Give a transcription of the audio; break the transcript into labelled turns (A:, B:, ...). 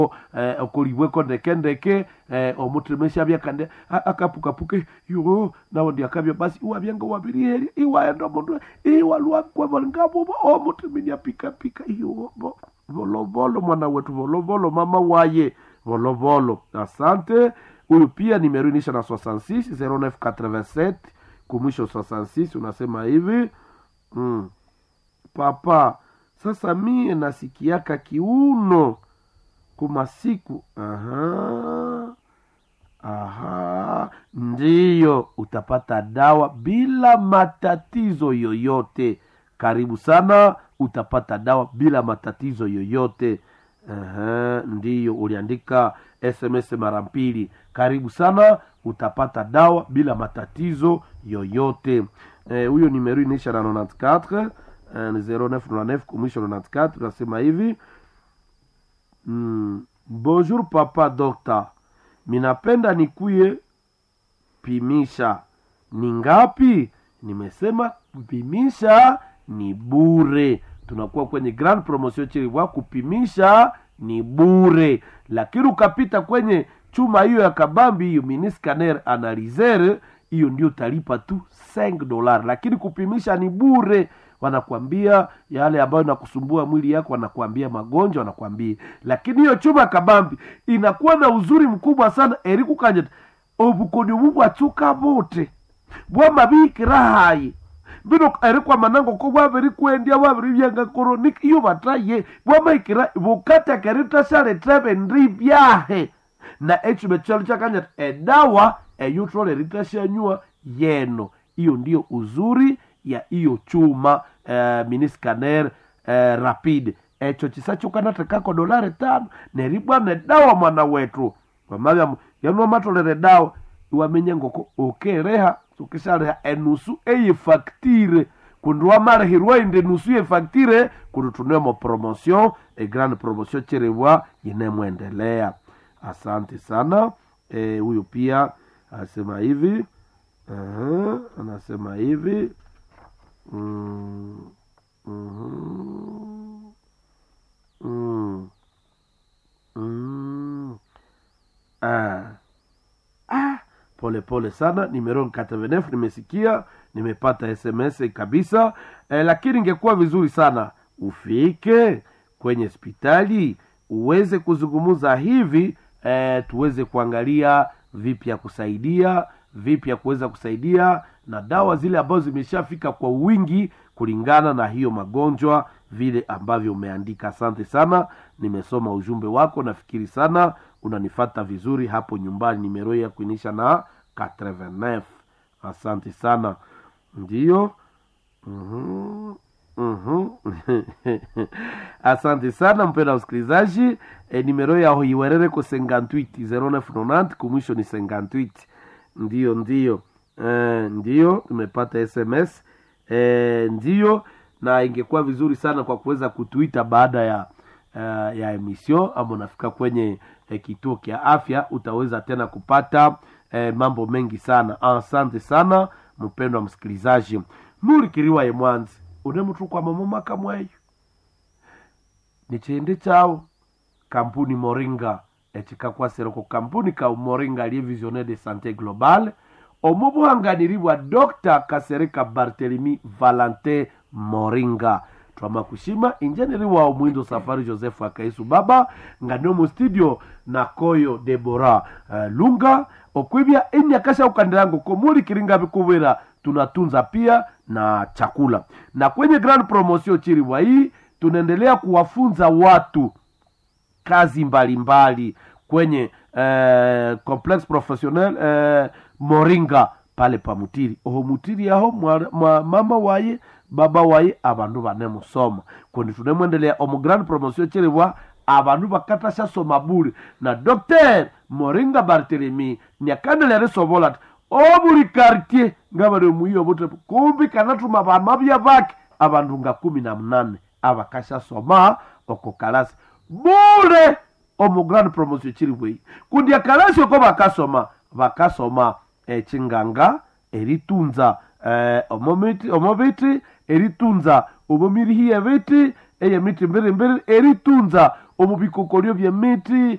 A: okolibweko ndeke omutremesha byakande akapukapuke yo nawo ndiakabyo basi uwabyenga wabiriheri iwaenda mundu iwalwa kwa ngabo omutreminya pika yo volovolo mwana wetu volovolo mama waye volovolo. Asante. Huyu pia nimeinisha na 66 0987 kumwisho 66 unasema hivi papa sasa mie nasikiaka kiuno kumasiku ndiyo utapata dawa bila matatizo yoyote. Karibu sana, utapata dawa bila matatizo yoyote. Ndiyo uliandika SMS mara mbili. Karibu sana, utapata dawa bila matatizo yoyote. Huyo nimero inaisha na 94 0999 kumwisho 94 tunasema hivi bonjour papa doctor, minapenda nikuye pimisha. Ni ngapi? Nimesema kupimisha ni bure. Tunakuwa kwenye grand promotion chiriwa, kupimisha ni bure. Lakini ukapita kwenye chuma hiyo ya kabambi hiyo mini scanner analyzer, hiyo ndio utalipa tu $5. Lakini kupimisha ni bure. Wanakuambia yale ambayo nakusumbua mwili yako, wanakuambia magonjwa, wanakuambia. Lakini hiyo chuma kabambi inakuwa na uzuri mkubwa sana. Eriku kanje obukoni bubu atuka bote bwa mabikira hayi bino erikwa manango ko bwabiri kwendia bwabiri byanga chronic iyo bataye bwa maikira bukata karita sale trebe ndribyahe na echume chalo chakanya edawa eyutrole ritashanywa yeno. Hiyo ndio uzuri ya hiyo chuma mini scanner rapid. Echo chisacho kana tekako $5 neribwa ne dawa mwana wetu kwa mabya yanwa matolere dawa iwamenya ngoko okereha tukishareha enusu eye facture kundwa mara hirwa inde nusu eye facture kurutunemo promotion grande promotion cherewa inemwendelea. Asante sana. Huyo pia anasema hivi anasema hivi pole sana. Nimero 89 nimesikia, nimepata SMS kabisa. Lakini ingekuwa vizuri sana ufike kwenye hospitali uweze kuzungumza hivi, tuweze kuangalia vipi ya kusaidia, vipi ya kuweza kusaidia na dawa zile ambazo zimeshafika kwa wingi kulingana na hiyo magonjwa vile ambavyo umeandika. Asante sana, nimesoma ujumbe wako, nafikiri sana unanifata vizuri hapo nyumbani. Nimero ya kuinisha na 89. Asante sana. Ndiyo. Asante sana mpenda msikilizaji. Nimero ya Hoyiwerere ko 58 0990 kumwisho ni 58. Ndiyo. Ndiyo tumepata SMS. Ndiyo, na ingekuwa vizuri sana kwa kuweza kutuita baada ya emission ama unafika kwenye kituo kia afya, utaweza tena kupata mambo mengi sana. Asante sana mpendwa msikilizaji. Muri kiriwa ye mwanzi unemutu kwa mama kamweyo nichende chao kampuni Moringa echikakwa seroko kampuni ka Moringa liye visionnaire de santé globale omubuhanganiribwa Dr. Kasereka Barthelemy Valentin Moringa. Twamakushima injeneri wa Omwindo Safari Joseph Akaisu baba ngano mu studio na Koyo Deborah Lunga okwibya enyakasha ukandirango ko muri kiringa bikubera tunatunza pia na chakula. Na kwenye grand promotion chiriwa hii tunaendelea kuwafunza watu kazi mbalimbali kwenye complex professionnel Moringa pale pa Mutiri. Oho Mutiri aho mama waye baba waye abandu banemusoma. Kundi tunemwendelea omu grand promotion chiriwa abandu bakatasha soma buri na Dr. Moringa Barthelemy nyakandelere sobola obuli quartier ngabare muyo bote kumbi kanatuma bamabya baki abandu nga 18 abakasha soma okokalasi bure omu grand promotion chiriwe. Kundi akalasi ko bakasoma chinganga eritunza omobiti eritunza obomirihi ebiti eye miti mbere eritunza omubikokolio bya miti